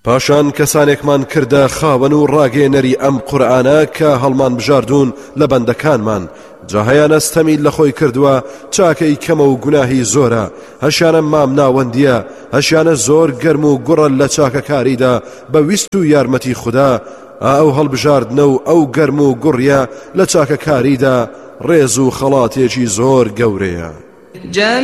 پاشان کەسانێکمان کردە خاوەن و ڕاگەێنەری ئەم قورئانە کە هەڵمان بژاردوون لە بەندەکانمان جا هەیانە ستەمی لە خۆی کردووە چاکەی کەمە و گوناهی زۆرە هەشیانە مام ناوەندیە هەشیانە زۆر گەرم و گوڕن لە چاکەکاریدا بە ویست و یارمەتی خوددا ئەو هەڵبژاردنە و ئەو گەرم و گوڕیە لە چاکەکاریدا ڕێز و خەڵاتێکی زۆر گەورەیە.